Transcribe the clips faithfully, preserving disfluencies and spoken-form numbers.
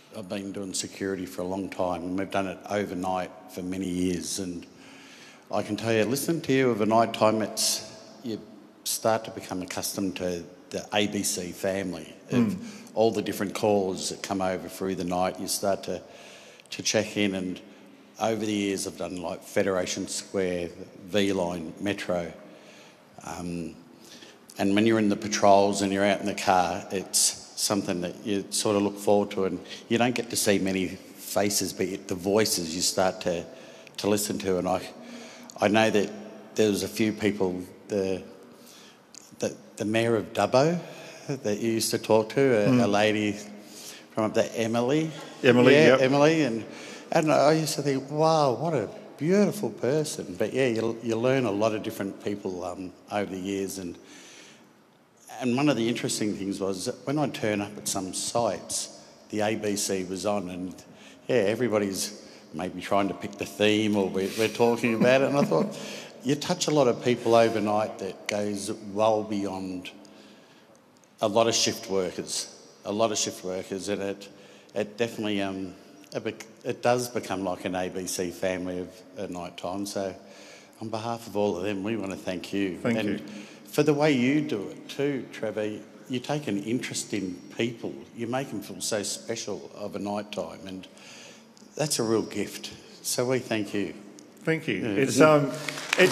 I've been doing security for a long time, and we've done it overnight for many years. And I can tell you, listening to you overnight time, it's you start to become accustomed to the A B C family of mm. all the different callers that come over through the night. You start to to check in, and over the years I've done like Federation Square, V-Line, Metro. Um, and when you're in the patrols and you're out in the car, it's something that you sort of look forward to, and you don't get to see many faces, but the voices you start to, to listen to. And I I know that there was a few people, the the, the mayor of Dubbo that you used to talk to, a, mm. a lady from up there, Emily. Emily, yeah, yep. Emily, and and I used to think, wow, what a beautiful person. But yeah, you you learn a lot of different people um, over the years, and and one of the interesting things was that when I turn up at some sites, the A B C was on, and yeah, everybody's maybe trying to pick the theme, or we're, we're talking about it, and I thought, you touch a lot of people overnight that goes well beyond a lot of shift workers, a lot of shift workers, and it it definitely um it, bec- it does become like an A B C family of at night time. So on behalf of all of them, we want to thank you. Thank and you. For the way you do it too, Trevor. You take an interest in people. You make them feel so special of a night time, and that's a real gift. So we thank you. Thank you. Yeah. It's um, it's.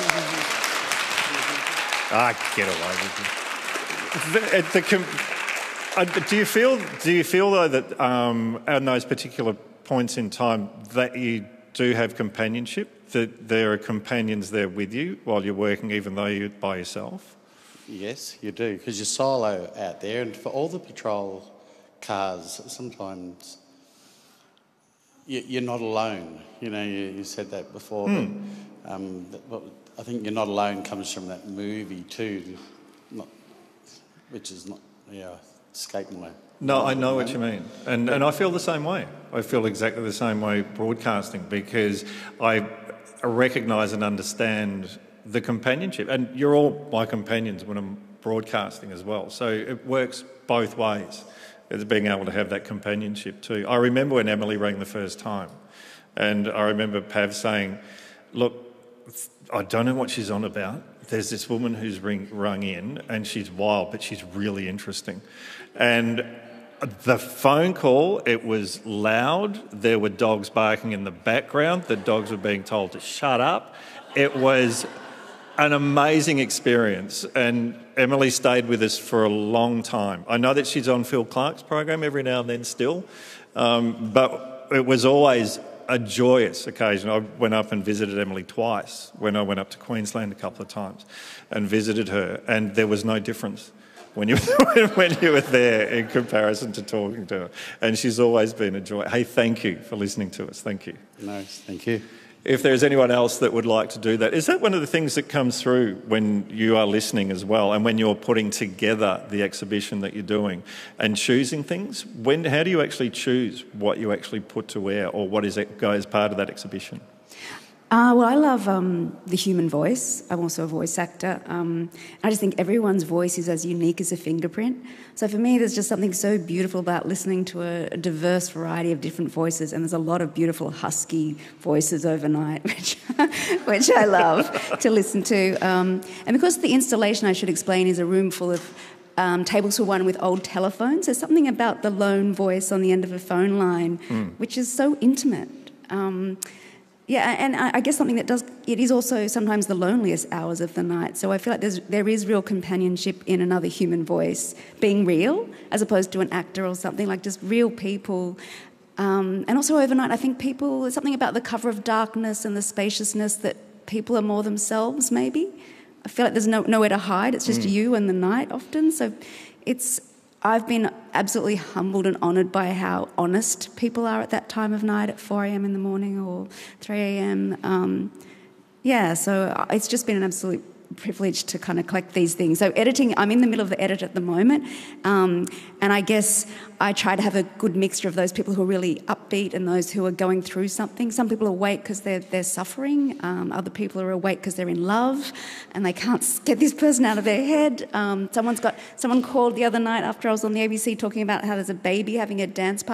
ah, get away with you. The, the com- uh, do you feel? Do you feel though that um, at those particular points in time that you do have companionship? That there are companions there with you while you're working, even though you're by yourself? Yes, you do, because you're solo out there, and for all the patrol cars, sometimes you, you're not alone. You know, you, you said that before, mm. but, um, but I think you're not alone comes from that movie too, not, which is not, yeah, escaping my... No, I know what you mean. And, and I feel the same way. I feel exactly the same way broadcasting, because I recognise and understand the companionship. And you're all my companions when I'm broadcasting as well. So it works both ways, as being able to have that companionship too. I remember when Emily rang the first time, and I remember Pav saying, look, I don't know what she's on about. There's this woman who's ring, rung in, and she's wild, but she's really interesting. And the phone call, it was loud. There were dogs barking in the background. The dogs were being told to shut up. It was an amazing experience, and Emily stayed with us for a long time. I know that she's on Phil Clark's program every now and then still, um, but it was always a joyous occasion. I went up and visited Emily twice when I went up to Queensland a couple of times and visited her, and there was no difference when you when you were there in comparison to talking to her. And she's always been a joy. Hey, thank you for listening to us. Thank you. Nice, thank you. If there's anyone else that would like to do that, is that one of the things that comes through when you are listening as well, and when you're putting together the exhibition that you're doing and choosing things? When, how do you actually choose what you actually put to air, or what is it, goes part of that exhibition? Uh, well, I love um, the human voice. I'm also a voice actor. Um, I just think everyone's voice is as unique as a fingerprint. So for me, there's just something so beautiful about listening to a, a diverse variety of different voices, and there's a lot of beautiful husky voices overnight, which which I love to listen to. Um, and because the installation, I should explain, is a room full of Um, tables for one with old telephones. There's something about the lone voice on the end of a phone line, mm. which is so intimate. Um, yeah, and I, I guess something that does, it is also sometimes the loneliest hours of the night. So I feel like there's, there is real companionship in another human voice being real, as opposed to an actor or something, like just real people. Um, and also overnight, I think people, there's something about the cover of darkness and the spaciousness that people are more themselves, maybe. I feel like there's no, nowhere to hide. It's just mm. you and the night often. So it's, I've been absolutely humbled and honoured by how honest people are at that time of night at four a.m. in the morning or three a.m. Um, yeah, so it's just been an absolute privilege to kind of collect these things. So editing, I'm in the middle of the edit at the moment, um, and I guess I try to have a good mixture of those people who are really upbeat and those who are going through something. Some people are awake because they're, they're suffering. Um, other people are awake because they're in love and they can't get this person out of their head. Um, someone's got, someone called the other night after I was on the A B C talking about how there's a baby having a dance party